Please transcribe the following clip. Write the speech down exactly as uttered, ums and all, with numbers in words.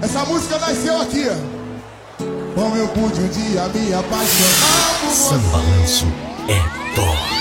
Essa música nasceu aqui. Como eu pude um dia me apaixonar por você. Samba Manso é dó.